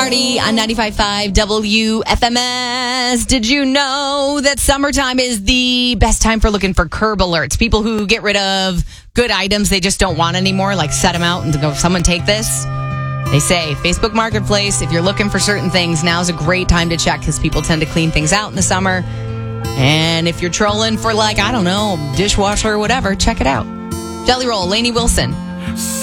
Party on 95.5 WFMS. Did you know that summertime is the best time for looking for curb alerts? People who get rid of good items they just don't want anymore, like set them out and go, someone take this. They say Facebook Marketplace, if you're looking for certain things, now's a great time to check because people tend to clean things out in the summer. And if you're trolling for, like, I don't know, dishwasher or whatever, check it out. Jelly Roll, Lainey Wilson.